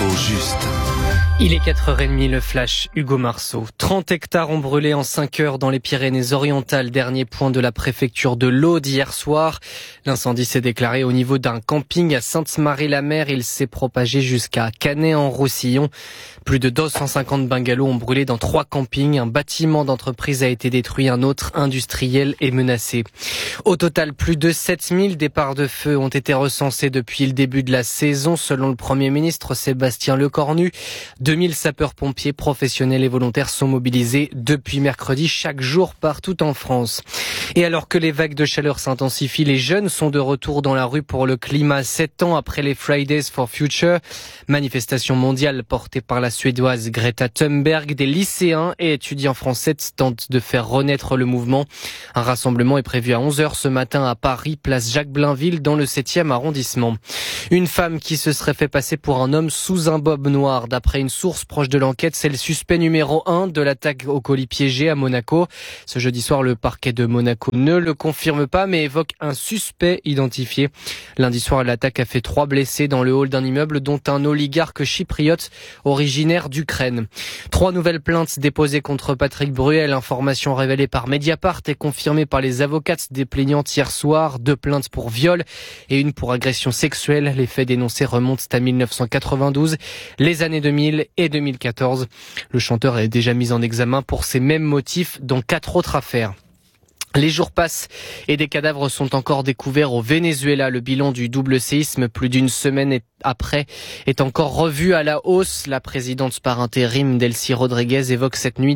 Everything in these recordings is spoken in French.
L'info juste. Il est 4h30, le flash, Hugo Marceau. 30 hectares ont brûlé en 5 heures dans les Pyrénées-Orientales, dernier point de la préfecture de l'Aude hier soir. L'incendie s'est déclaré au niveau d'un camping à Sainte-Marie-la-Mer. Il s'est propagé jusqu'à Canet-en-Roussillon. Plus de 250 bungalows ont brûlé dans 3 campings. Un bâtiment d'entreprise a été détruit, un autre industriel est menacé. Au total, plus de 7000 départs de feu ont été recensés depuis le début de la saison, selon le Premier ministre Sébastien Lecornu. 2000 sapeurs-pompiers professionnels et volontaires sont mobilisés depuis mercredi chaque jour partout en France. Et alors que les vagues de chaleur s'intensifient, les jeunes sont de retour dans la rue pour le climat 7 ans après les Fridays for Future. Manifestation mondiale portée par la Suédoise Greta Thunberg. Des lycéens et étudiants français tentent de faire renaître le mouvement. Un rassemblement est prévu à 11h ce matin à Paris, place Jacques-Blainville, dans le 7e arrondissement. Une femme qui se serait fait passer pour un homme sous un bob noir. D'après une source proche de l'enquête, c'est le suspect numéro 1 de l'attaque au colis piégé à Monaco. Ce jeudi soir, le parquet de Monaco ne le confirme pas, mais évoque un suspect identifié. Lundi soir, l'attaque a fait 3 blessés dans le hall d'un immeuble, dont un oligarque chypriote originaire d'Ukraine. 3 nouvelles plaintes déposées contre Patrick Bruel. Information révélée par Mediapart et confirmée par les avocates des plaignantes hier soir. 2 plaintes pour viol et une pour agression sexuelle. Les faits dénoncés remontent à 1992, les années 2000 et 2014. Le chanteur est déjà mis en examen pour ces mêmes motifs dans 4 autres affaires. Les jours passent et des cadavres sont encore découverts au Venezuela. Le bilan du double séisme, plus d'une semaine après, est encore revu à la hausse. La présidente par intérim, Delcy Rodriguez, évoque cette nuit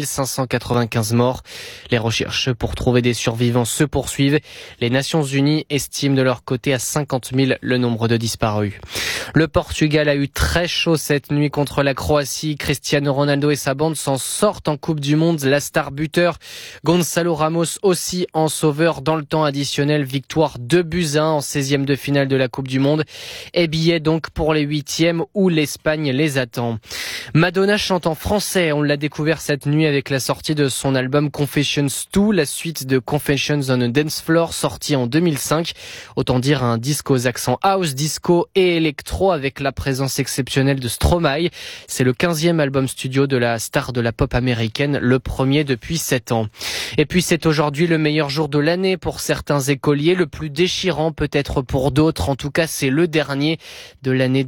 2595 morts. Les recherches pour trouver des survivants se poursuivent. Les Nations Unies estiment de leur côté à 50 000 le nombre de disparus. Le Portugal a eu très chaud cette nuit contre la Croatie. Cristiano Ronaldo et sa bande s'en sortent en Coupe du Monde. La star buteur Gonçalo Ramos aussi en sauveur dans le temps additionnel. Victoire 2-1 en 16e de finale de la Coupe du Monde. Et billets donc pour les 8e où l'Espagne les attend. Madonna chante en français. On l'a découvert cette nuit avec la sortie de son album Confessions 2, la suite de Confessions on a Dance Floor, sorti en 2005. Autant dire un disque aux accents house, disco et électro avec la présence exceptionnelle de Stromae. C'est le 15e album studio de la star de la pop américaine, le premier depuis 7 ans. Et puis c'est aujourd'hui le meilleur jour de l'année pour certains écoliers, le plus déchirant peut-être pour d'autres. En tout cas, c'est le dernier de l'année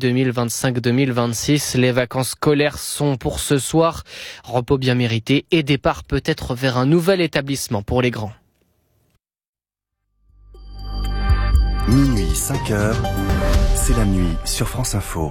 2025-2026. Les vacances scolaires sont pour ce soir. Repos bien mérité et départ peut-être vers un nouvel établissement pour les grands. Minuit, 5h, c'est la nuit sur France Info.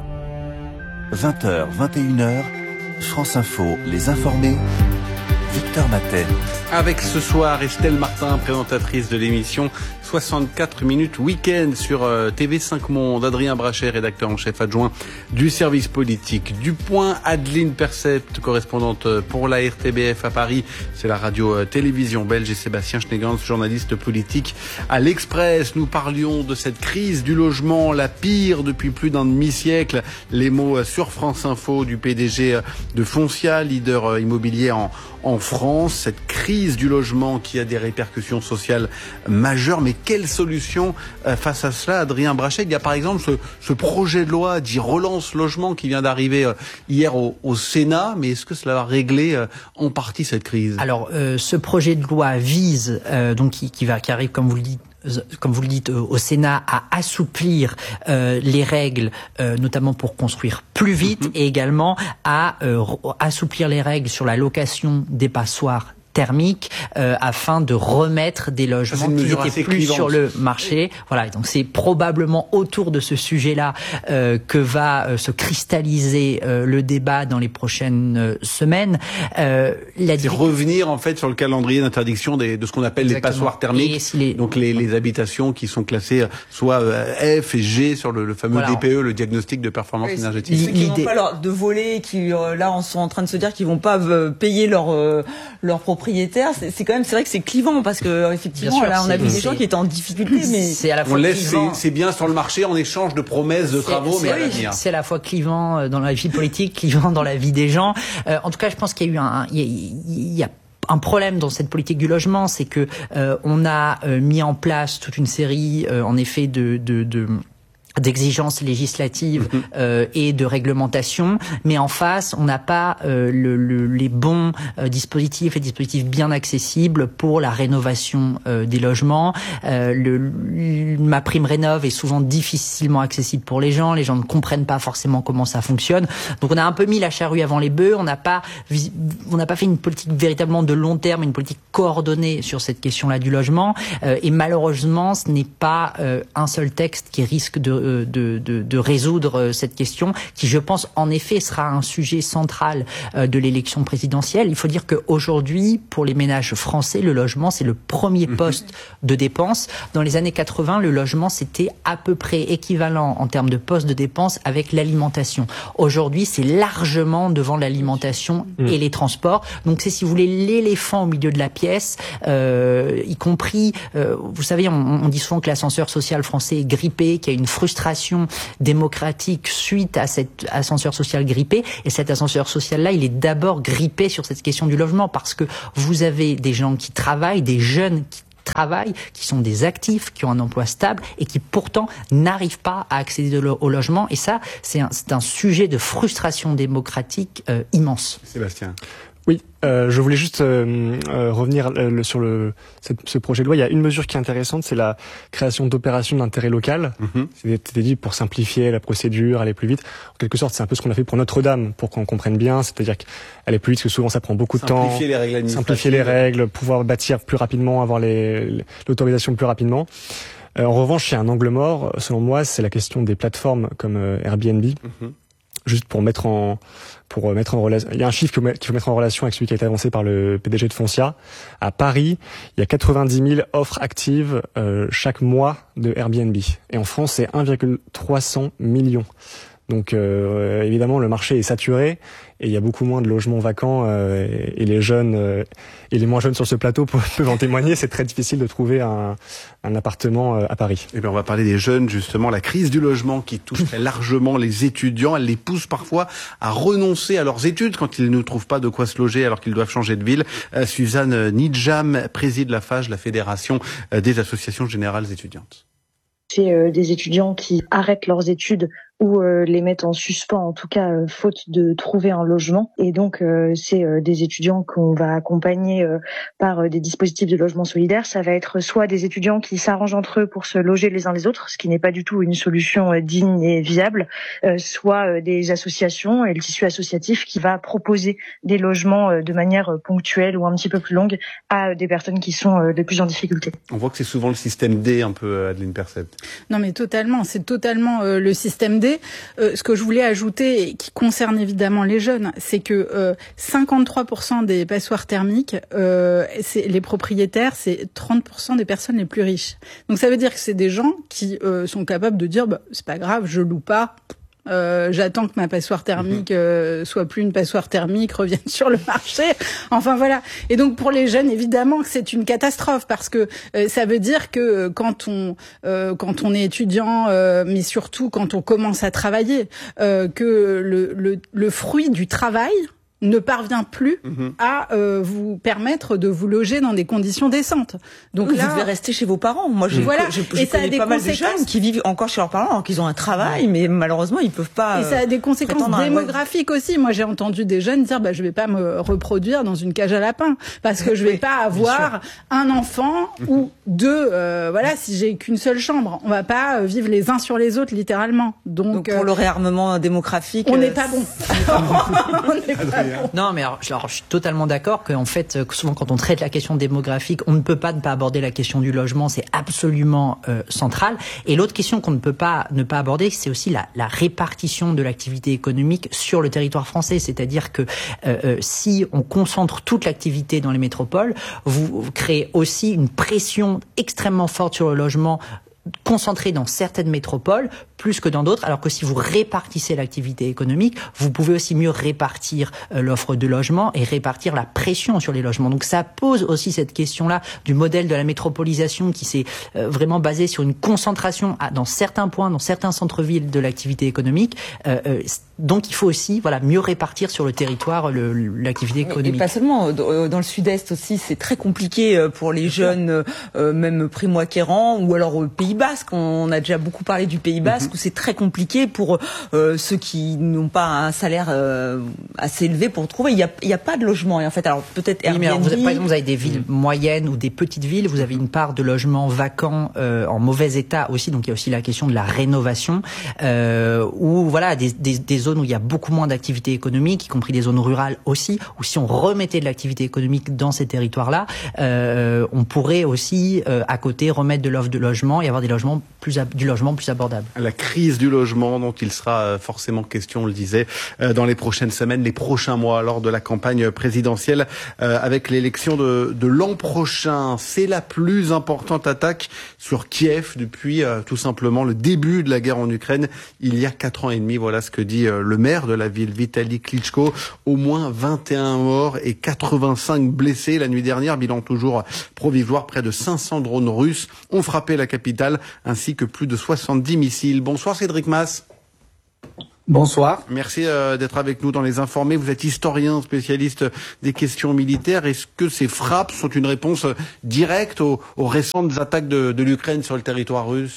20h, 21h, France Info, les informés. Victor Matet. Avec ce soir Estelle Martin, présentatrice de l'émission 64 minutes week-end sur TV5 Monde. Adrien Brachet, rédacteur en chef adjoint du service politique du Point. Adeline Percept, correspondante pour la RTBF à Paris. C'est la radio-télévision belge. Et Sébastien Schneegans, journaliste politique à l'Express. Nous parlions de cette crise du logement, la pire depuis plus d'un demi-siècle. Les mots sur France Info du PDG de Foncia, leader immobilier en France. Cette crise du logement qui a des répercussions sociales majeures. Mais quelle solution face à cela, Adrien Brachet? Il y a par exemple ce projet de loi dit relance logement qui vient d'arriver hier au Sénat. Mais est-ce que cela va régler en partie cette crise? Alors, ce projet de loi vise, donc qui arrive, comme vous le dites, au Sénat, à assouplir les règles, notamment pour construire plus vite, et également à assouplir les règles sur la location des passoires thermique afin de remettre des logements qui n'étaient plus sur le marché. Voilà, donc c'est probablement autour de ce sujet-là que va se cristalliser le débat dans les prochaines semaines. C'est revenir en fait sur le calendrier d'interdiction de ce qu'on appelle les passoires thermiques, donc les habitations qui sont classées soit F et G sur le fameux DPE, le diagnostic de performance énergétique. Ceux qui n'ont pas de voler, qui là sont en train de se dire qu'ils vont pas payer leur propriétaire, c'est vrai que c'est clivant parce que effectivement sûr, là on a vu des gens qui étaient en difficulté, mais c'est à la fois on laisse c'est bien sur le marché en échange de promesses de travaux, mais à l'avenir. C'est à la fois clivant dans la vie politique, clivant dans la vie des gens. En tout cas, je pense qu'il y a eu il y a un problème dans cette politique du logement, c'est que on a mis en place toute une série en effet d'exigences législatives et de réglementation, mais en face, on n'a pas les bons dispositifs, les dispositifs bien accessibles pour la rénovation des logements. Ma prime rénov est souvent difficilement accessible pour les gens ne comprennent pas forcément comment ça fonctionne. Donc on a un peu mis la charrue avant les bœufs, on n'a pas fait une politique véritablement de long terme, une politique coordonnée sur cette question-là du logement, et malheureusement, ce n'est pas un seul texte qui risque de résoudre cette question, qui je pense en effet sera un sujet central de l'élection présidentielle. Il faut dire qu'aujourd'hui, pour les ménages français, le logement c'est le premier poste de dépense. Dans les années 80, le logement c'était à peu près équivalent en termes de poste de dépense avec l'alimentation. Aujourd'hui, c'est largement devant l'alimentation et les transports. Donc c'est, si vous voulez, l'éléphant au milieu de la pièce, y compris, vous savez, on dit souvent que l'ascenseur social français est grippé, qu'il y a une frustration démocratique suite à cet ascenseur social grippé. Et cet ascenseur social-là, il est d'abord grippé sur cette question du logement, parce que vous avez des gens qui travaillent, des jeunes qui travaillent, qui sont des actifs, qui ont un emploi stable et qui pourtant n'arrivent pas à accéder au logement. Et ça, c'est un sujet de frustration démocratique immense. Sébastien. Oui, je voulais juste revenir sur ce projet de loi. Il y a une mesure qui est intéressante, c'est la création d'opérations d'intérêt local. C'était dit pour simplifier la procédure, aller plus vite. En quelque sorte, c'est un peu ce qu'on a fait pour Notre-Dame, pour qu'on comprenne bien. C'est-à-dire qu'aller plus vite, parce que souvent ça prend beaucoup de temps. Simplifier les règles, pouvoir bâtir plus rapidement, avoir l'autorisation plus rapidement. En revanche, il y a un angle mort, selon moi, c'est la question des plateformes comme Airbnb. Juste pour mettre en relation, il y a un chiffre qu'il faut mettre en relation avec celui qui a été avancé par le PDG de Foncia. À Paris, il y a 90 000 offres actives chaque mois de Airbnb. Et en France, c'est 1,3 million. Donc évidemment, le marché est saturé et il y a beaucoup moins de logements vacants et les jeunes et les moins jeunes sur ce plateau peuvent en témoigner. C'est très difficile de trouver un appartement à Paris. Et bien, on va parler des jeunes, justement. La crise du logement qui touche très largement les étudiants, elle les pousse parfois à renoncer à leurs études quand ils ne trouvent pas de quoi se loger alors qu'ils doivent changer de ville. Suzanne Nidjam préside la FAGE, la Fédération des associations générales étudiantes. C'est des étudiants qui arrêtent leurs études ou les mettent en suspens, en tout cas faute de trouver un logement. Et donc c'est des étudiants qu'on va accompagner par des dispositifs de logement solidaire. Ça va être soit des étudiants qui s'arrangent entre eux pour se loger les uns les autres, ce qui n'est pas du tout une solution digne et viable, soit des associations et le tissu associatif qui va proposer des logements de manière ponctuelle ou un petit peu plus longue à des personnes qui sont les plus en difficulté. On voit que c'est souvent le système D un peu, Adeline Percept. Non mais totalement, c'est totalement le système D. Ce que je voulais ajouter, et qui concerne évidemment les jeunes, c'est que 53% des passoires thermiques, les propriétaires, c'est 30% des personnes les plus riches. Donc ça veut dire que c'est des gens qui sont capables de dire c'est pas grave, je loue pas. J'attends que ma passoire thermique soit plus une passoire thermique, revienne sur le marché. Enfin voilà. Et donc pour les jeunes, évidemment que c'est une catastrophe, parce que ça veut dire que quand on est étudiant, mais surtout quand on commence à travailler, que le fruit du travail ne parvient plus à vous permettre de vous loger dans des conditions décentes. Donc oui, là, vous devez rester chez vos parents. Moi, je connais pas mal de jeunes qui vivent encore chez leurs parents, alors qu'ils ont un travail, mais malheureusement, ils peuvent pas. Et ça a des conséquences démographiques aussi. Moi, j'ai entendu des jeunes dire, je vais pas me reproduire dans une cage à lapins, parce que je vais pas avoir un enfant ou deux. Voilà, si j'ai qu'une seule chambre, on va pas vivre les uns sur les autres, littéralement. Donc pour le réarmement démographique, on n'est pas bon. On n'est pas bon. Non, mais alors, je suis totalement d'accord qu'en fait, souvent quand on traite la question démographique, on ne peut pas ne pas aborder la question du logement, c'est absolument central. Et l'autre question qu'on ne peut pas ne pas aborder, c'est aussi la répartition de l'activité économique sur le territoire français. C'est-à-dire que si on concentre toute l'activité dans les métropoles, vous créez aussi une pression extrêmement forte sur le logement concentré dans certaines métropoles plus que dans d'autres, alors que si vous répartissez l'activité économique, vous pouvez aussi mieux répartir l'offre de logement et répartir la pression sur les logements. Donc ça pose aussi cette question-là du modèle de la métropolisation qui s'est vraiment basé sur une concentration dans certains points, dans certains centres-villes de l'activité économique. Donc il faut aussi mieux répartir sur le territoire l'activité économique. Et pas seulement, dans le sud-est aussi, c'est très compliqué pour les jeunes, même primo-acquérants, ou alors aux Pays-Bas. Basque. On a déjà beaucoup parlé du Pays Basque où c'est très compliqué pour ceux qui n'ont pas un salaire assez élevé pour trouver. Il y a pas de logement. Et en fait, alors peut-être Airbnb. Mais alors, par exemple, vous avez des villes moyennes ou des petites villes. Vous avez une part de logements vacants en mauvais état aussi. Donc il y a aussi la question de la rénovation, ou voilà des zones où il y a beaucoup moins d'activité économique, y compris des zones rurales aussi. Ou si on remettait de l'activité économique dans ces territoires-là, on pourrait aussi à côté remettre de l'offre de logement et avoir du logement plus abordable. La crise du logement dont il sera forcément question, on le disait, dans les prochaines semaines, les prochains mois, lors de la campagne présidentielle, avec l'élection de l'an prochain. C'est la plus importante attaque sur Kiev depuis tout simplement le début de la guerre en Ukraine, il y a 4 ans et demi. Voilà ce que dit le maire de la ville, Vitaly Klitschko. Au moins 21 morts et 85 blessés la nuit dernière. Bilan toujours provisoire, près de 500 drones russes ont frappé la capitale, ainsi que plus de 70 missiles. Bonsoir Cédric Masse. Bonsoir. Merci d'être avec nous dans Les Informés. Vous êtes historien, spécialiste des questions militaires. Est-ce que ces frappes sont une réponse directe aux récentes attaques de l'Ukraine sur le territoire russe ?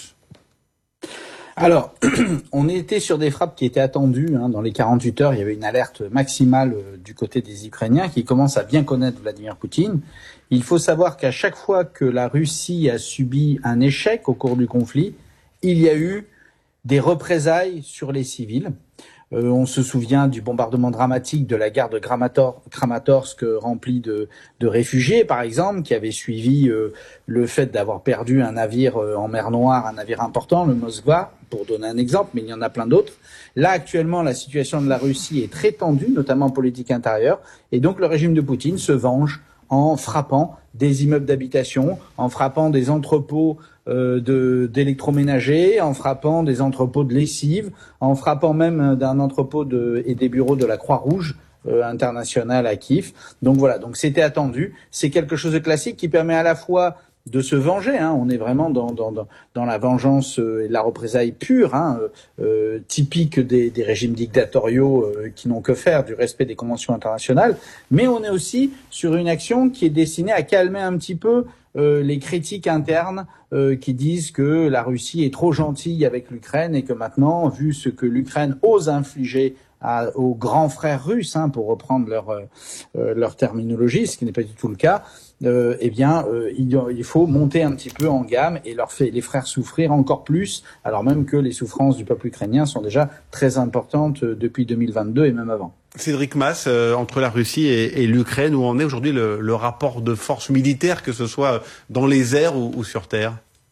Alors, on était sur des frappes qui étaient attendues. Dans les 48 heures, il y avait une alerte maximale du côté des Ukrainiens qui commencent à bien connaître Vladimir Poutine. Il faut savoir qu'à chaque fois que la Russie a subi un échec au cours du conflit, il y a eu des représailles sur les civils. On se souvient du bombardement dramatique de la gare de Kramatorsk remplie de réfugiés, par exemple, qui avait suivi le fait d'avoir perdu un navire en mer Noire, un navire important, le Moskva, pour donner un exemple, mais il y en a plein d'autres. Là, actuellement, la situation de la Russie est très tendue, notamment en politique intérieure, et donc le régime de Poutine se venge en frappant des immeubles d'habitation, en frappant des entrepôts d'électroménager, en frappant des entrepôts de lessive, en frappant même d'un entrepôt et des bureaux de la Croix-Rouge internationale à Kiev. Donc voilà, donc c'était attendu. C'est quelque chose de classique qui permet à la fois de se venger, on est vraiment dans la vengeance et la représailles pure, typique des régimes dictatoriaux qui n'ont que faire du respect des conventions internationales, mais on est aussi sur une action qui est destinée à calmer un petit peu les critiques internes qui disent que la Russie est trop gentille avec l'Ukraine et que maintenant, vu ce que l'Ukraine ose infliger aux grands frères russes, pour reprendre leur terminologie, ce qui n'est pas du tout le cas, il faut monter un petit peu en gamme et les faire souffrir encore plus, alors même que les souffrances du peuple ukrainien sont déjà très importantes depuis 2022 et même avant. Cédric Masse, entre la Russie et l'Ukraine, où en est aujourd'hui le rapport de force militaire, que ce soit dans les airs ou sur terre ?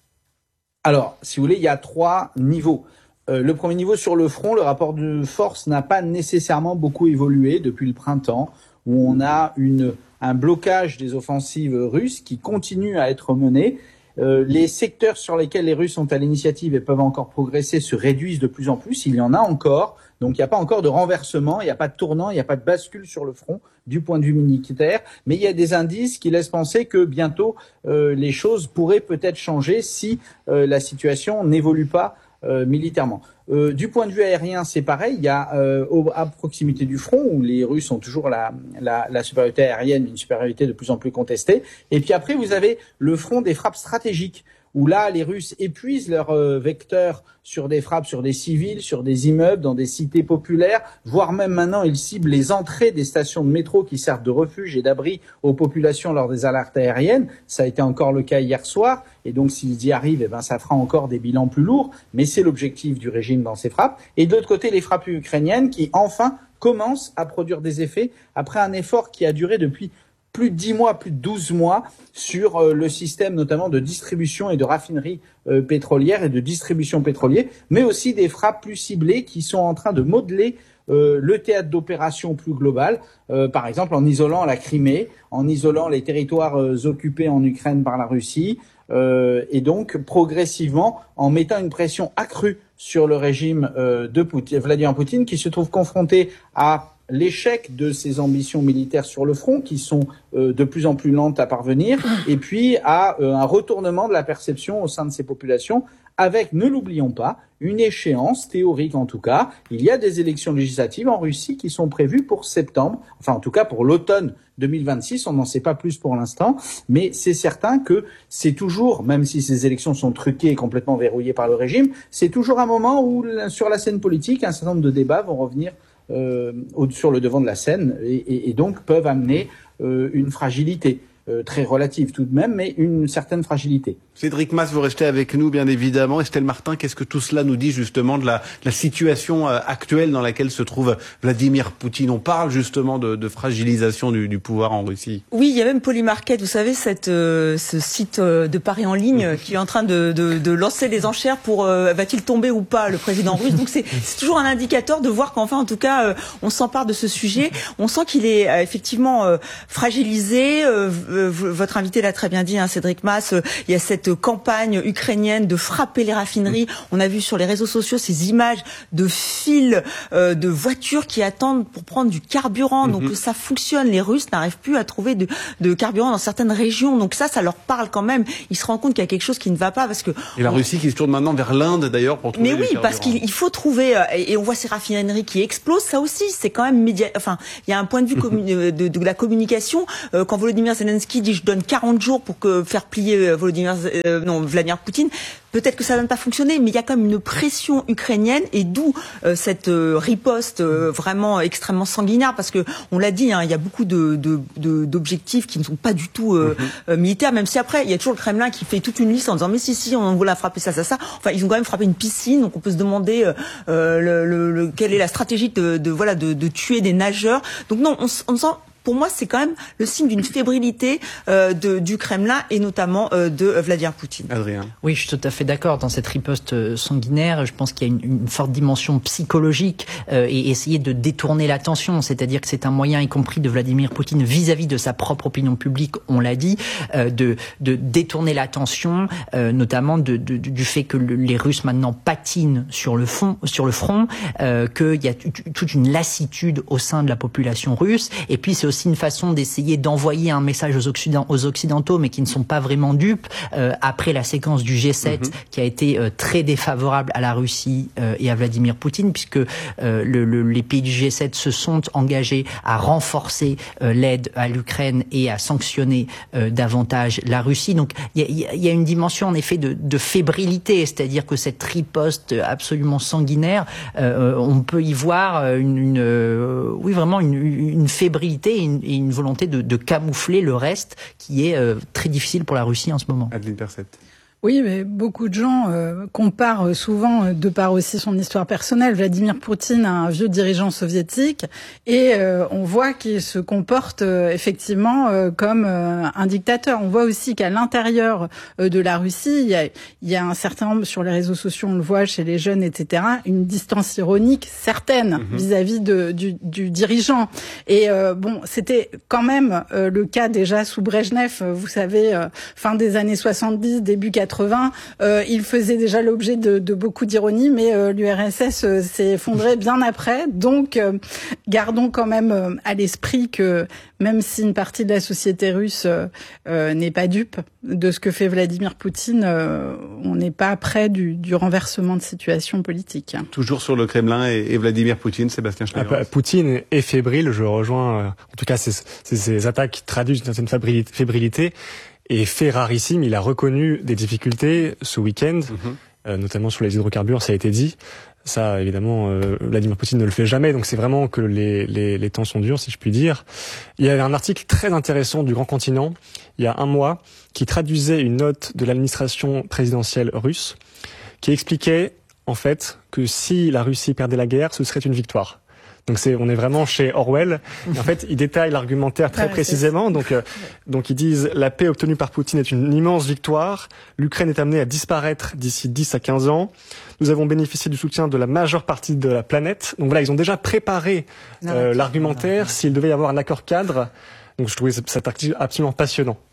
Alors, si vous voulez, il y a 3 niveaux. Le premier niveau, sur le front, le rapport de force n'a pas nécessairement beaucoup évolué depuis le printemps, où on a un blocage des offensives russes qui continue à être menées. Les secteurs sur lesquels les Russes sont à l'initiative et peuvent encore progresser se réduisent de plus en plus. Il y en a encore. Donc il n'y a pas encore de renversement, il n'y a pas de tournant, il n'y a pas de bascule sur le front du point de vue militaire. Mais il y a des indices qui laissent penser que bientôt les choses pourraient peut-être changer si la situation n'évolue pas militairement. Du point de vue aérien, c'est pareil. Il y a à proximité du front, où les Russes ont toujours la supériorité aérienne, une supériorité de plus en plus contestée. Et puis après, vous avez le front des frappes stratégiques, où là, les Russes épuisent leurs vecteurs sur des frappes sur des civils, sur des immeubles, dans des cités populaires, voire même maintenant, ils ciblent les entrées des stations de métro qui servent de refuge et d'abri aux populations lors des alertes aériennes. Ça a été encore le cas hier soir, et donc s'ils y arrivent, ça fera encore des bilans plus lourds, mais c'est l'objectif du régime dans ces frappes. Et de l'autre côté, les frappes ukrainiennes qui, enfin, commencent à produire des effets après un effort qui a duré depuis plus de 10 mois, plus de 12 mois sur le système notamment de distribution et de raffinerie pétrolière et de distribution pétrolière, mais aussi des frappes plus ciblées qui sont en train de modeler le théâtre d'opération plus global, par exemple en isolant la Crimée, en isolant les territoires occupés en Ukraine par la Russie, et donc progressivement en mettant une pression accrue sur le régime de Vladimir Poutine, qui se trouve confronté à l'échec de ses ambitions militaires sur le front, qui sont de plus en plus lentes à parvenir, et puis à un retournement de la perception au sein de ces populations avec, ne l'oublions pas, une échéance théorique en tout cas. Il y a des élections législatives en Russie qui sont prévues pour septembre, enfin en tout cas pour l'automne 2026, on n'en sait pas plus pour l'instant, mais c'est certain que c'est toujours, même si ces élections sont truquées et complètement verrouillées par le régime, c'est toujours un moment où sur la scène politique, un certain nombre de débats vont revenir sur le devant de la scène et donc peuvent amener une fragilité. Très relative tout de même, mais une certaine fragilité. Cédric Mas, vous restez avec nous, bien évidemment. Estelle Martin, qu'est-ce que tout cela nous dit justement de la situation actuelle dans laquelle se trouve Vladimir Poutine? On parle justement de fragilisation du pouvoir en Russie. Oui, il y a même Polymarket, vous savez, ce site de paris en ligne qui est en train de lancer des enchères pour va-t-il tomber ou pas le président russe. Donc c'est toujours un indicateur de voir qu'enfin, en tout cas, on s'empare de ce sujet. On sent qu'il est effectivement fragilisé. Votre invité l'a très bien dit, Cédric Mas, il y a cette campagne ukrainienne de frapper les raffineries. On a vu sur les réseaux sociaux ces images de files de voitures qui attendent pour prendre du carburant. Donc ça fonctionne. Les Russes n'arrivent plus à trouver de carburant dans certaines régions. Donc ça leur parle quand même. Ils se rendent compte qu'il y a quelque chose qui ne va pas parce que. Et la Russie qui se tourne maintenant vers l'Inde d'ailleurs pour trouver. Mais oui, parce qu'il faut trouver et on voit ces raffineries qui explosent. Ça aussi, c'est quand même Enfin, il y a un point de vue de la communication. Quand Volodymyr Zelensky dit je donne 40 jours pour faire plier Vladimir Poutine, peut-être que ça va pas fonctionner, mais il y a quand même une pression ukrainienne et d'où cette riposte vraiment extrêmement sanguinaire parce que on l'a dit, il y a beaucoup d'objectifs qui ne sont pas du tout militaires, même si après il y a toujours le Kremlin qui fait toute une liste en disant mais si on voulait frapper ça. Enfin ils ont quand même frappé une piscine, donc on peut se demander quelle est la stratégie de tuer des nageurs. Donc non, on sent. Pour moi, c'est quand même le signe d'une fébrilité du Kremlin et notamment de Vladimir Poutine. Adrien. Oui, je suis tout à fait d'accord. Dans cette riposte sanguinaire, je pense qu'il y a une forte dimension psychologique et essayer de détourner l'attention. C'est-à-dire que c'est un moyen, y compris de Vladimir Poutine, vis-à-vis de sa propre opinion publique, on l'a dit, de détourner l'attention, notamment du fait que les Russes maintenant patinent sur le front, qu'il y a toute une lassitude au sein de la population russe. Et puis c'est aussi une façon d'essayer d'envoyer un message aux Occidentaux, mais qui ne sont pas vraiment dupes, après la séquence du G7 qui a été très défavorable à la Russie et à Vladimir Poutine, puisque les pays du G7 se sont engagés à renforcer l'aide à l'Ukraine et à sanctionner davantage la Russie. Donc il y a une dimension en effet de fébrilité, c'est-à-dire que cette riposte absolument sanguinaire, on peut y voir vraiment une fébrilité et une volonté de camoufler le reste qui est très difficile pour la Russie en ce moment. Adeline Berset. Oui, mais beaucoup de gens comparent souvent, de par aussi son histoire personnelle, Vladimir Poutine à un vieux dirigeant soviétique, et on voit qu'il se comporte effectivement comme un dictateur. On voit aussi qu'à l'intérieur de la Russie, il y a un certain nombre, sur les réseaux sociaux, on le voit chez les jeunes, etc., une distance ironique certaine vis-à-vis du dirigeant. Et c'était quand même le cas déjà sous Brejnev, vous savez, fin des années 70, début 80, il faisait déjà l'objet de beaucoup d'ironie, mais l'URSS s'est effondré bien après. Donc, gardons quand même à l'esprit que même si une partie de la société russe n'est pas dupe de ce que fait Vladimir Poutine, on n'est pas près du renversement de situation politique. Toujours sur le Kremlin et Vladimir Poutine, Sébastien Schneider. Poutine est fébrile, je rejoins. En tout cas, ces attaques qui traduisent une certaine fébrilité. Et fait rarissime, il a reconnu des difficultés ce week-end, notamment sur les hydrocarbures, ça a été dit. Ça, évidemment, Vladimir Poutine ne le fait jamais, donc c'est vraiment que les temps sont durs, si je puis dire. Il y avait un article très intéressant du Grand Continent, il y a un mois, qui traduisait une note de l'administration présidentielle russe, qui expliquait, en fait, que si la Russie perdait la guerre, ce serait une victoire. Donc on est vraiment chez Orwell. Et en fait, ils détaillent l'argumentaire très précisément. Donc ils disent la paix obtenue par Poutine est une immense victoire. L'Ukraine est amenée à disparaître d'ici 10 à 15 ans. Nous avons bénéficié du soutien de la majeure partie de la planète. Donc voilà, ils ont déjà préparé l'argumentaire s'il devait y avoir un accord cadre. Donc je trouvais cet article absolument passionnant.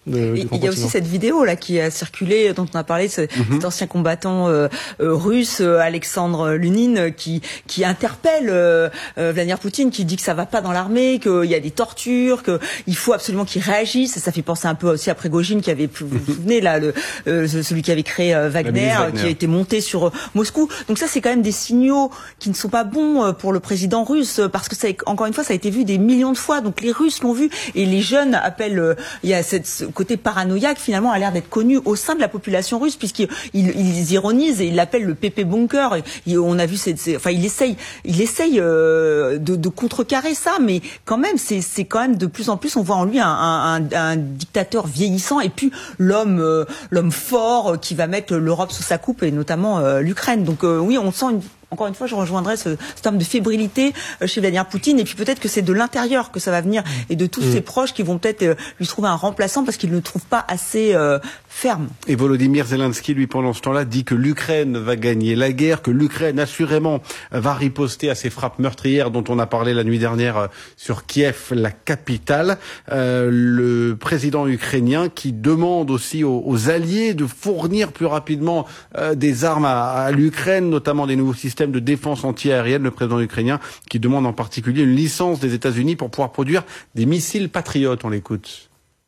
du il y a aussi cette vidéo là qui a circulé, dont on a parlé, cet ancien combattant russe, Alexandre Lunin, qui interpelle Vladimir Poutine, qui dit que ça va pas dans l'armée, qu'il y a des tortures, qu'il faut absolument qu'il réagisse. Ça fait penser un peu aussi à Prigojine, qui avait, vous vous souvenez là, celui qui avait créé Wagner, qui a été monté sur Moscou. Donc ça, c'est quand même des signaux qui ne sont pas bons pour le président russe, parce que ça, encore une fois, ça a été vu des millions de fois. Donc les Russes l'ont vu, et les jeunes appellent. Il y a ce côté paranoïaque, finalement, a l'air d'être connu au sein de la population russe, puisqu'ils ironisent et ils l'appellent le pépé bunker. Et on a vu, enfin, il essaye de contrecarrer ça, mais quand même, c'est quand même de plus en plus, on voit en lui un dictateur vieillissant, et puis l'homme fort qui va mettre l'Europe sous sa coupe, et notamment l'Ukraine. Donc oui, on sent encore une fois, je rejoindrai ce terme de fébrilité chez Vladimir Poutine, et puis peut-être que c'est de l'intérieur que ça va venir, et de tous ses proches qui vont peut-être lui trouver un remplaçant parce qu'ils ne le trouvent pas assez ferme. Et Volodymyr Zelensky, lui, pendant ce temps-là, dit que l'Ukraine va gagner la guerre, que l'Ukraine, assurément, va riposter à ces frappes meurtrières dont on a parlé la nuit dernière sur Kiev, la capitale. Le président ukrainien qui demande aussi aux alliés de fournir plus rapidement des armes à l'Ukraine, notamment des nouveaux systèmes de défense anti-aérienne. Le président ukrainien qui demande en particulier une licence des États-Unis pour pouvoir produire des missiles patriotes. On l'écoute.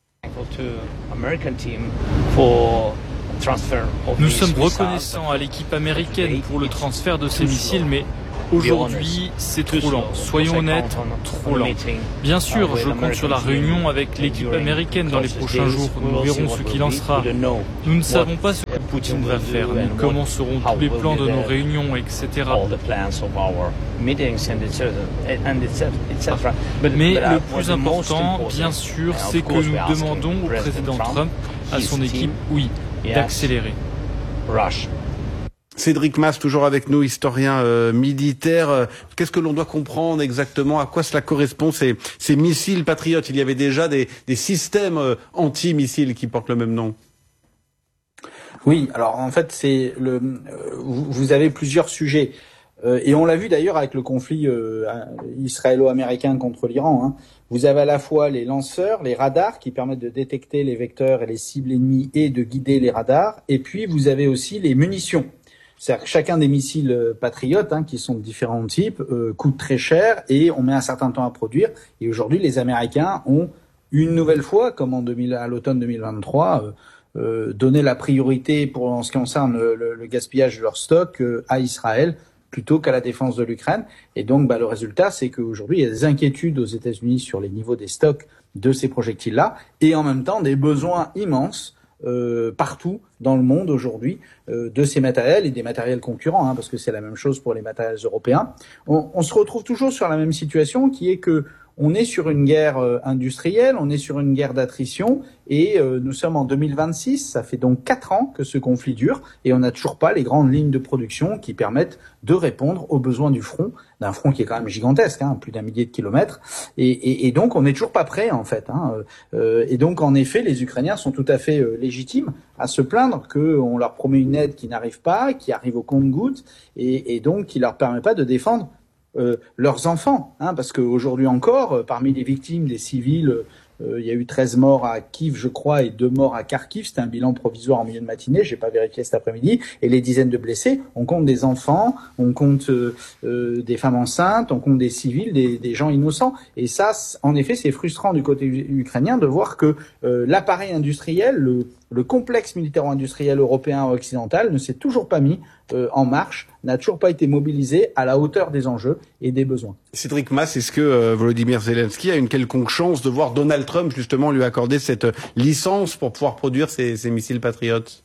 Nous sommes reconnaissants à l'équipe américaine pour le transfert de ces missiles, mais aujourd'hui, c'est trop lent. Soyons honnêtes, trop lent. Bien sûr, je compte sur la réunion avec l'équipe américaine dans les prochains jours. Nous verrons ce qu'il en sera. Nous ne savons pas ce que Poutine va faire, ni comment seront tous les plans de nos réunions, etc. Mais le plus important, bien sûr, c'est que nous demandons au président Trump, à son équipe, oui, d'accélérer. Cédric Mas, toujours avec nous, historien militaire. Qu'est-ce que l'on doit comprendre exactement? À quoi cela correspond, ces missiles patriotes? Il y avait déjà des systèmes anti-missiles qui portent le même nom. Oui, alors en fait, vous avez plusieurs sujets. Et on l'a vu d'ailleurs avec le conflit israélo-américain contre l'Iran. Hein. Vous avez à la fois les lanceurs, les radars qui permettent de détecter les vecteurs et les cibles ennemies et de guider les radars. Et puis vous avez aussi les munitions. C'est-à-dire que chacun des missiles patriotes, qui sont de différents types, coûte très cher et on met un certain temps à produire. Et aujourd'hui, les Américains ont une nouvelle fois, comme à l'automne 2023, donné la priorité en ce qui concerne le gaspillage de leur stock à Israël plutôt qu'à la défense de l'Ukraine. Et donc, le résultat, c'est qu'aujourd'hui, il y a des inquiétudes aux États-Unis sur les niveaux des stocks de ces projectiles-là, et en même temps des besoins immenses partout dans le monde aujourd'hui de ces matériels et des matériels concurrents, parce que c'est la même chose pour les matériels européens. On se retrouve toujours sur la même situation, qui est que on est sur une guerre industrielle, on est sur une guerre d'attrition, et nous sommes en 2026, ça fait donc 4 ans que ce conflit dure, et on n'a toujours pas les grandes lignes de production qui permettent de répondre aux besoins du front, d'un front qui est quand même gigantesque, plus d'1 millier de kilomètres, et donc on n'est toujours pas prêt en fait. Et donc en effet, les Ukrainiens sont tout à fait légitimes à se plaindre qu'on leur promet une aide qui n'arrive pas, qui arrive au compte-gouttes, et donc qui leur permet pas de défendre leurs enfants, parce qu'aujourd'hui encore, parmi les victimes des civils, il y a eu 13 morts à Kiev, je crois, et 2 morts à Kharkiv. C'était un bilan provisoire en milieu de matinée, j'ai pas vérifié cet après-midi. Et les dizaines de blessés, on compte des enfants, on compte des femmes enceintes, on compte des civils, des gens innocents. Et ça, en effet, c'est frustrant du côté ukrainien de voir que l'appareil industriel, le complexe militaire-industriel européen occidental ne s'est toujours pas mis en marche, n'a toujours pas été mobilisé à la hauteur des enjeux et des besoins. Cédric Mas, est-ce que Volodymyr Zelensky a une quelconque chance de voir Donald Trump justement lui accorder cette licence pour pouvoir produire ces missiles patriotes?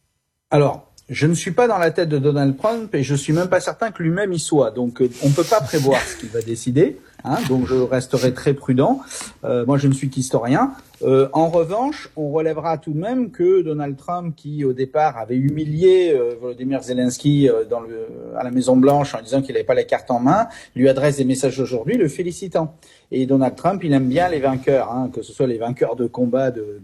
Alors, je ne suis pas dans la tête de Donald Trump et je suis même pas certain que lui-même y soit. Donc, on peut pas prévoir ce qu'il va décider. Donc, je resterai très prudent. Moi, je ne suis qu'historien. En revanche, on relèvera tout de même que Donald Trump, qui au départ avait humilié Volodymyr Zelensky à la Maison Blanche en disant qu'il n'avait pas la carte en main, lui adresse des messages aujourd'hui le félicitant. Et Donald Trump, il aime bien les vainqueurs, que ce soit les vainqueurs de combat de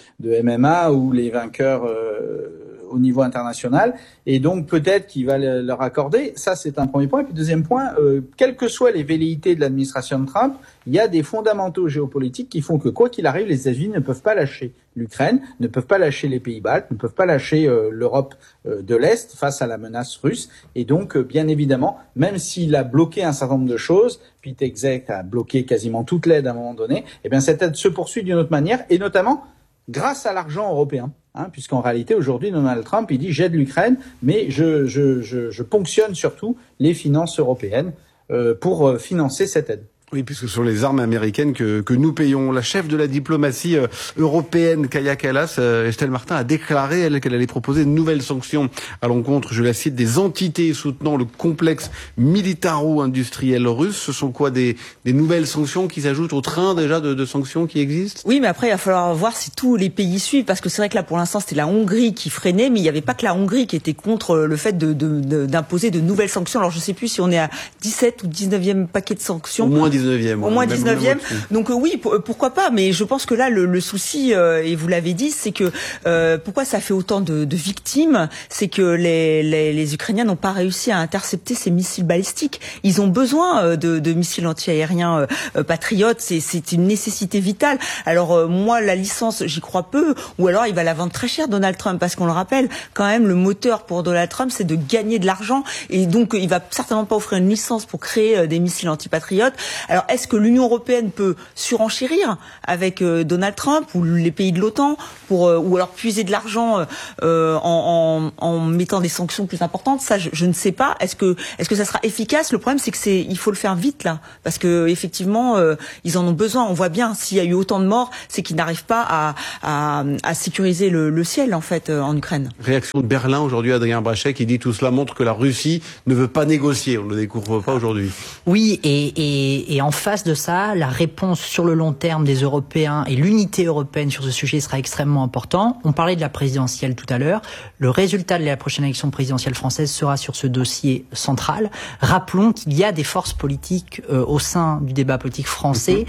MMA ou les vainqueurs au niveau international, et donc peut-être qu'il va leur accorder. Ça, c'est un premier point. Et puis deuxième point, quelles que soient les velléités de l'administration l'administration Trump, il y a des fondamentaux géopolitiques qui font que quoi qu'il arrive, les États-Unis ne peuvent pas lâcher l'Ukraine, ne peuvent pas lâcher les pays baltes, ne peuvent pas lâcher l'Europe de l'Est face à la menace russe. Et donc, bien évidemment, même s'il a bloqué un certain nombre de choses, Pete Hegseth a bloqué quasiment toute l'aide à un moment donné, eh bien cette aide se poursuit d'une autre manière, et notamment grâce à l'argent européen. Puisqu'en réalité, aujourd'hui, Donald Trump, il dit « j'aide l'Ukraine, mais je ponctionne surtout les finances européennes pour financer cette aide ». Oui, puisque ce sont les armes américaines que nous payons. La chef de la diplomatie européenne, Kaja Kallas, Estelle Martin, a déclaré, elle, qu'elle allait proposer de nouvelles sanctions à l'encontre, je la cite, des entités soutenant le complexe militaro-industriel russe. Ce sont quoi, des nouvelles sanctions qui s'ajoutent au train déjà de sanctions qui existent? Oui, mais après, il va falloir voir si tous les pays suivent, parce que c'est vrai que là, pour l'instant, c'était la Hongrie qui freinait, mais il n'y avait pas que la Hongrie qui était contre le fait d'imposer de nouvelles sanctions. Alors, je sais plus si on est à 17 ou 19e paquet de sanctions. Au moins 19e. Au moins 19e. Donc oui, pourquoi pas, mais je pense que là, le souci, et vous l'avez dit, c'est que pourquoi ça fait autant de victimes, c'est que les Ukrainiens n'ont pas réussi à intercepter ces missiles balistiques. Ils ont besoin de missiles anti-aériens patriotes, c'est une nécessité vitale. Alors moi, la licence, j'y crois peu, ou alors il va la vendre très cher, Donald Trump, parce qu'on le rappelle, quand même, le moteur pour Donald Trump, c'est de gagner de l'argent, et donc il va certainement pas offrir une licence pour créer des missiles anti-patriotes. Alors, est-ce que l'Union européenne peut surenchérir avec Donald Trump ou les pays de l'OTAN ou alors puiser de l'argent en mettant des sanctions plus importantes? Ça, je ne sais pas. Est-ce que ça sera efficace? Le problème, c'est que il faut le faire vite là, parce que effectivement, ils en ont besoin. On voit bien, s'il y a eu autant de morts, c'est qu'ils n'arrivent pas à sécuriser le ciel en fait en Ukraine. Réaction de Berlin aujourd'hui, Adrien Brachet, qui dit tout cela montre que la Russie ne veut pas négocier. On ne le découvre pas aujourd'hui. Oui, et en face de ça, la réponse sur le long terme des Européens et l'unité européenne sur ce sujet sera extrêmement important. On parlait de la présidentielle tout à l'heure. Le résultat de la prochaine élection présidentielle française sera sur ce dossier central. Rappelons qu'il y a des forces politiques au sein du débat politique français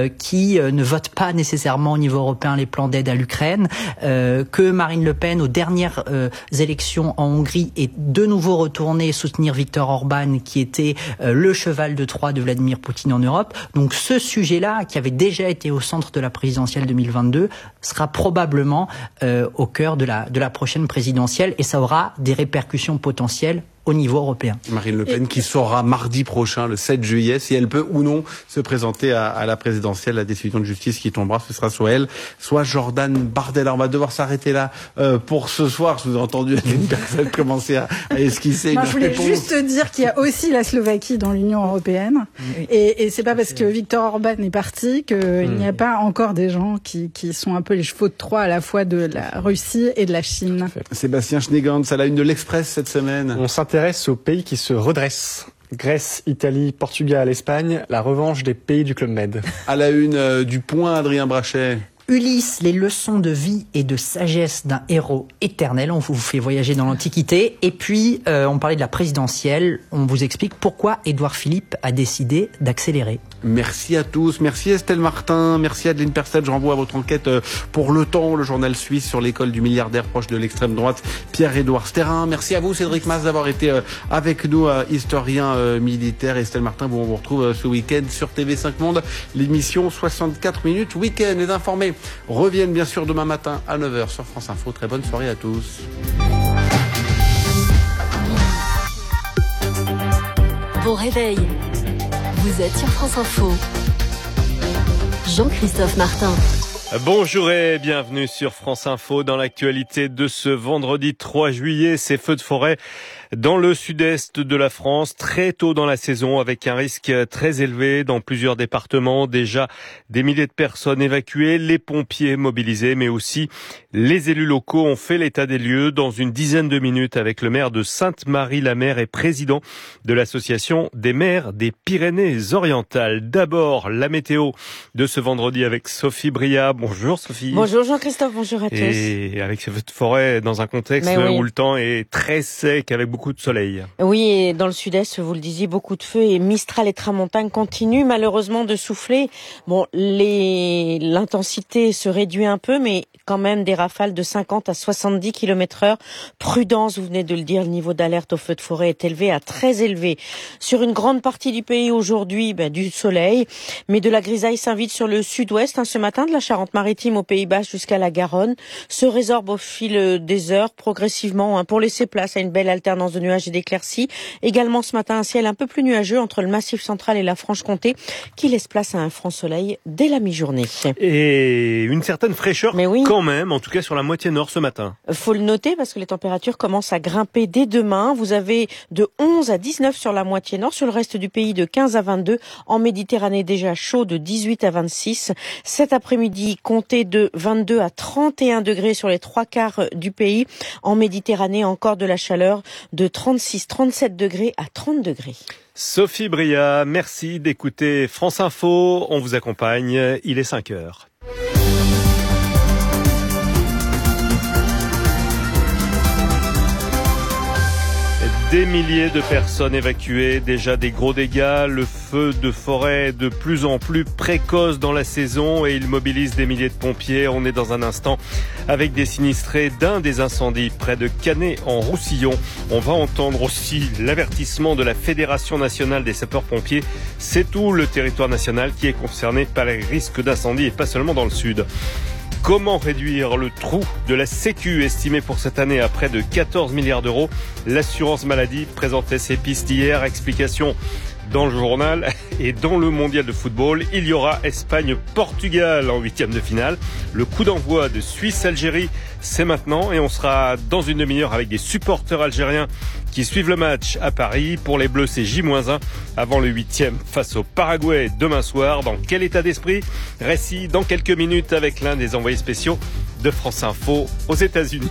qui ne votent pas nécessairement au niveau européen les plans d'aide à l'Ukraine, que Marine Le Pen, aux dernières élections en Hongrie, est de nouveau retournée soutenir Viktor Orban, qui était le cheval de Troie de Vladimir Poutine en Europe. Donc ce sujet-là, qui avait déjà été au centre de la présidentielle 2022, sera probablement au cœur de la prochaine présidentielle, et ça aura des répercussions potentielles au niveau européen. Marine Le Pen qui saura mardi prochain, le 7 juillet, si elle peut ou non se présenter à la présidentielle. La décision de justice qui tombera, ce sera soit elle, soit Jordan Bardella. On va devoir s'arrêter là pour ce soir. Je vous ai entendu une personne commencer à esquisser une réponse. Je voulais juste dire qu'il y a aussi la Slovaquie dans l'Union européenne. Et c'est pas parce que Viktor Orban est parti qu'il n'y a pas encore des gens qui sont un peu les chevaux de Troie à la fois de la Russie et de la Chine. Sébastien Schnegantz, à la une de l'Express cette semaine. On s'intéresse aux pays qui se redressent. Grèce, Italie, Portugal, Espagne, la revanche des pays du Club Med. À la une du Point, Adrien Brachet. Ulysse, les leçons de vie et de sagesse d'un héros éternel. On vous fait voyager dans l'Antiquité. Et puis, on parlait de la présidentielle. On vous explique pourquoi Édouard Philippe a décidé d'accélérer. Merci à tous. Merci Estelle Martin. Merci Adeline Persel. Je renvoie à votre enquête pour Le Temps, le journal suisse sur l'école du milliardaire proche de l'extrême droite, Pierre-Édouard Sterrin. Merci à vous, Cédric Mas, d'avoir été avec nous, historien militaire. Estelle Martin, on vous retrouve ce week-end sur TV5 Monde. L'émission 64 minutes week-end. Les informés reviennent bien sûr demain matin à 9h sur France Info. Très bonne soirée à tous. Bon réveil. Vous êtes sur France Info. Jean-Christophe Martin. Bonjour et bienvenue sur France Info. Dans l'actualité de ce vendredi 3 juillet, ces feux de forêt dans le sud-est de la France, très tôt dans la saison, avec un risque très élevé dans plusieurs départements. Déjà des milliers de personnes évacuées, les pompiers mobilisés, mais aussi les élus locaux ont fait l'état des lieux dans une dizaine de minutes avec le maire de Sainte-Marie-la-Mer et président de l'association des maires des Pyrénées-Orientales. D'abord, la météo de ce vendredi avec Sophie Bria. Bonjour Sophie. Bonjour Jean-Christophe, bonjour à tous. Et avec ces feux de forêt dans un contexte où le temps est très sec avec beaucoup beaucoup de soleil. Oui, et dans le sud-est, vous le disiez, beaucoup de feux et Mistral et Tramontane continuent malheureusement de souffler. Bon, l'intensité se réduit un peu, mais quand même des rafales de 50 à 70 km/h. Prudence, vous venez de le dire, le niveau d'alerte au feu de forêt est élevé à très élevé. Sur une grande partie du pays aujourd'hui, du soleil, mais de la grisaille s'invite sur le sud-ouest ce matin, de la Charente-Maritime aux Pays-Bas jusqu'à la Garonne, se résorbe au fil des heures progressivement pour laisser place à une belle alternance de nuages et d'éclaircies. Également ce matin, un ciel un peu plus nuageux entre le Massif central et la Franche-Comté qui laisse place à un franc soleil dès la mi-journée. Et une certaine fraîcheur quand même, en tout cas sur la moitié nord ce matin. Faut le noter parce que les températures commencent à grimper dès demain. Vous avez de 11 à 19 sur la moitié nord, sur le reste du pays de 15 à 22. En Méditerranée déjà chaud de 18 à 26. Cet après-midi, comptez de 22 à 31 degrés sur les 3/4 du pays. En Méditerranée, encore de la chaleur de 36-37 degrés à 30 degrés. Sophie Bria, merci d'écouter France Info. On vous accompagne, il est 5 heures. Des milliers de personnes évacuées, déjà des gros dégâts. Le feu de forêt est de plus en plus précoce dans la saison et il mobilise des milliers de pompiers. On est dans un instant avec des sinistrés d'un des incendies près de Canet en Roussillon. On va entendre aussi l'avertissement de la Fédération nationale des sapeurs-pompiers. C'est tout le territoire national qui est concerné par les risques d'incendie et pas seulement dans le sud. Comment réduire le trou de la Sécu estimé pour cette année à près de 14 milliards d'euros? L'assurance maladie présentait ses pistes hier. Explication dans le journal et dans le mondial de football. Il y aura Espagne-Portugal en 8e de finale. Le coup d'envoi de Suisse-Algérie, c'est maintenant et on sera dans une demi-heure avec des supporters algériens qui suivent le match à Paris. Pour les Bleus, c'est J-1 avant le 8e face au Paraguay demain soir. Dans quel état d'esprit? Récit dans quelques minutes avec l'un des envoyés spéciaux de France Info aux États-Unis.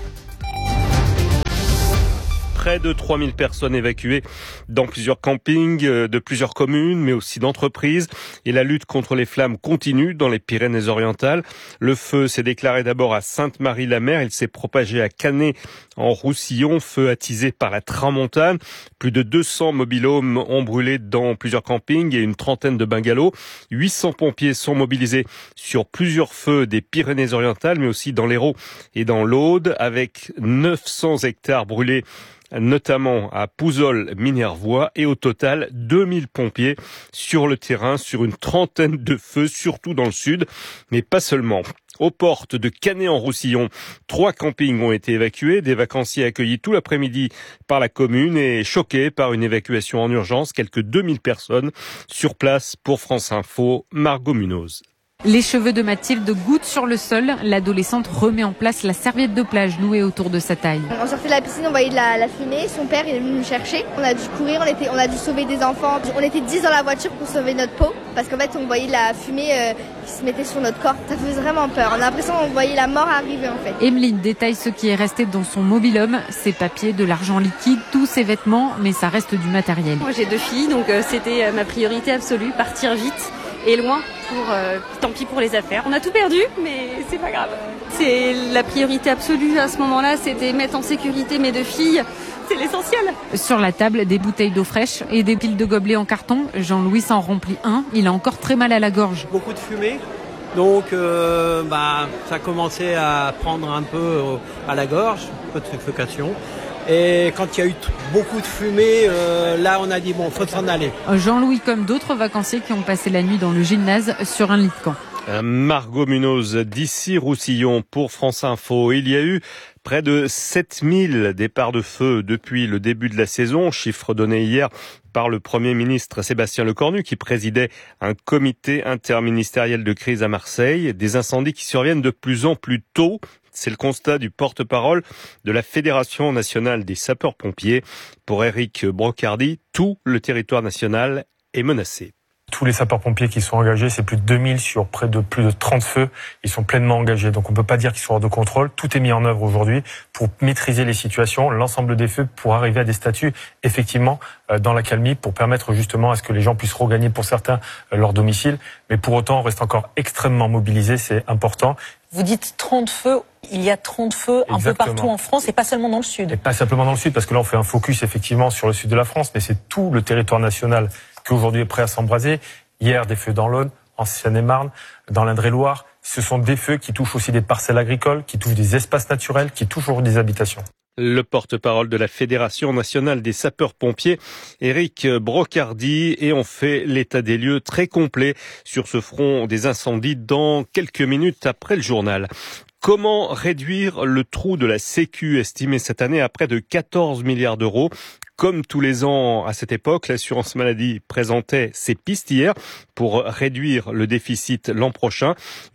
Près de 3000 personnes évacuées dans plusieurs campings de plusieurs communes, mais aussi d'entreprises. Et la lutte contre les flammes continue dans les Pyrénées-Orientales. Le feu s'est déclaré d'abord à Sainte-Marie-la-Mer. Il s'est propagé à Canet en Roussillon. Feu attisé par la Tramontane. Plus de 200 mobil-homes ont brûlé dans plusieurs campings et une trentaine de bungalows. 800 pompiers sont mobilisés sur plusieurs feux des Pyrénées-Orientales, mais aussi dans l'Hérault et dans l'Aude, avec 900 hectares brûlés, notamment à Pouzol-Minervois, et au total 2000 pompiers sur le terrain, sur une trentaine de feux, surtout dans le sud, mais pas seulement. Aux portes de Canet en Roussillon, 3 campings ont été évacués, des vacanciers accueillis tout l'après-midi par la commune et choqués par une évacuation en urgence, quelques 2000 personnes sur place. Pour France Info, Margot Munoz. Les cheveux de Mathilde goûtent sur le sol. L'adolescente remet en place la serviette de plage nouée autour de sa taille. On sortait de la piscine, on voyait de la fumée. Son père est venu nous chercher. On a dû courir, on a dû sauver des enfants. On était 10 dans la voiture pour sauver notre peau. Parce qu'en fait, on voyait de la fumée qui se mettait sur notre corps. Ça faisait vraiment peur. On a l'impression qu'on voyait la mort arriver en fait. Emeline détaille ce qui est resté dans son mobil-home. Ses papiers, de l'argent liquide, tous ses vêtements. Mais ça reste du matériel. Moi j'ai 2 filles, donc c'était ma priorité absolue. Partir vite et loin. Tant pis pour les affaires. On a tout perdu, mais c'est pas grave. C'est la priorité absolue à ce moment-là, c'était mettre en sécurité mes 2 filles. C'est l'essentiel. Sur la table, des bouteilles d'eau fraîche et des piles de gobelets en carton. Jean-Louis s'en remplit un. Il a encore très mal à la gorge. Beaucoup de fumée. Donc, ça commençait à prendre un peu à la gorge, un peu de suffocation. Et quand il y a eu beaucoup de fumée, là on a dit bon, faut s'en aller. Jean-Louis comme d'autres vacanciers qui ont passé la nuit dans le gymnase sur un lit de camp. Margot Munoz d'ici Roussillon pour France Info. Il y a eu près de 7000 départs de feu depuis le début de la saison, chiffre donné hier par le Premier ministre Sébastien Lecornu qui présidait un comité interministériel de crise à Marseille. Des incendies qui surviennent de plus en plus tôt. C'est le constat du porte-parole de la Fédération nationale des sapeurs-pompiers. Pour Éric Brocardi, tout le territoire national est menacé. tous les sapeurs-pompiers qui sont engagés, c'est plus de 2000 sur plus de 30 feux. Ils sont pleinement engagés. Donc on ne peut pas dire qu'ils sont hors de contrôle. Tout est mis en œuvre aujourd'hui pour maîtriser les situations, l'ensemble des feux, pour arriver à des statuts effectivement dans l'accalmie, pour permettre justement à ce que les gens puissent regagner pour certains leur domicile. Mais pour autant, on reste encore extrêmement mobilisés, c'est important. Vous dites 30 feux, il y a 30 feux un peu partout en France et pas seulement dans le sud. Et pas simplement dans le sud, parce que là on fait un focus effectivement sur le sud de la France, mais c'est tout le territoire national qui aujourd'hui est prêt à s'embraser. Hier, des feux dans l'Aune, en Seine-et-Marne, dans l'Indre-et-Loire. Ce sont des feux qui touchent aussi des parcelles agricoles, qui touchent des espaces naturels, qui touchent des habitations. Le porte-parole de la Fédération nationale des sapeurs-pompiers, Éric Brocardi, et on fait l'état des lieux très complet sur ce front des incendies dans quelques minutes après le journal. Comment réduire le trou de la Sécu estimé cette année à près de 14 milliards d'euros? Comme tous les ans à cette époque, l'assurance maladie présentait ses pistes hier pour réduire le déficit l'an prochain.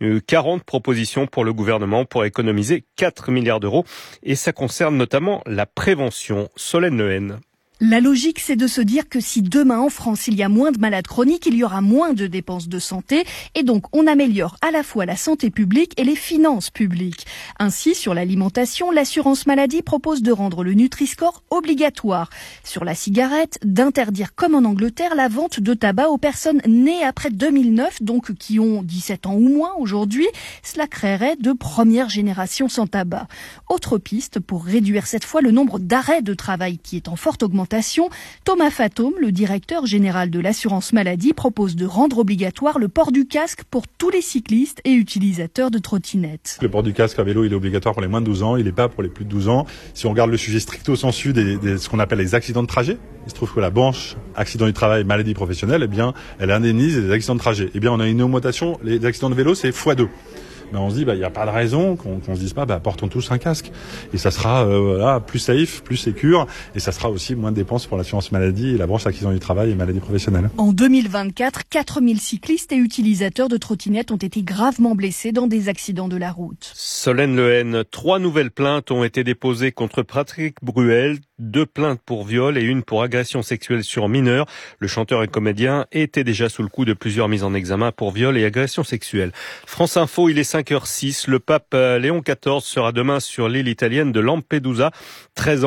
40 propositions pour le gouvernement pour économiser 4 milliards d'euros. Et ça concerne notamment la prévention. Solène Lehen. La logique, c'est de se dire que si demain en France il y a moins de malades chroniques, il y aura moins de dépenses de santé et donc on améliore à la fois la santé publique et les finances publiques. Ainsi, sur l'alimentation, l'assurance maladie propose de rendre le Nutri-Score obligatoire. Sur la cigarette, d'interdire comme en Angleterre la vente de tabac aux personnes nées après 2009, donc qui ont 17 ans ou moins aujourd'hui. Cela créerait de première génération sans tabac. Autre piste pour réduire cette fois le nombre d'arrêts de travail qui est en forte augmentation. Thomas Fatome, le directeur général de l'assurance maladie, propose de rendre obligatoire le port du casque pour tous les cyclistes et utilisateurs de trottinettes. Le port du casque à vélo, il est obligatoire pour les moins de 12 ans, il n'est pas pour les plus de 12 ans. Si on regarde le sujet stricto sensu de ce qu'on appelle les accidents de trajet, il se trouve que la branche accident du travail, maladie professionnelle, eh bien, elle indemnise les accidents de trajet. Eh bien, on a une augmentation, les accidents de vélo, c'est x2. Mais on se dit, il n'y a pas de raison qu'on se dise pas, portons tous un casque. Et ça sera plus safe, plus sécure, et ça sera aussi moins de dépenses pour l'assurance maladie et la branche accident du travail et maladie professionnelle. En 2024, 4000 cyclistes et utilisateurs de trottinettes ont été gravement blessés dans des accidents de la route. Solène Lehen, 3 nouvelles plaintes ont été déposées contre Patrick Bruel, 2 plaintes pour viol et 1 pour agression sexuelle sur mineur. Le chanteur et comédien était déjà sous le coup de plusieurs mises en examen pour viol et agression sexuelle. France Info, il est 5h06. Le pape Léon XIV sera demain sur l'île italienne de Lampedusa. 13 ans